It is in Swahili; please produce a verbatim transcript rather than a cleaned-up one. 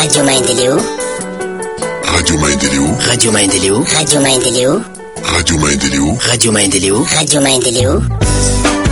Radio Maendeleo. Radio Maendeleo. Radio Maendeleo. Radio Maendeleo. Radio Maendeleo. Radio Maendeleo. Radio Maendeleo.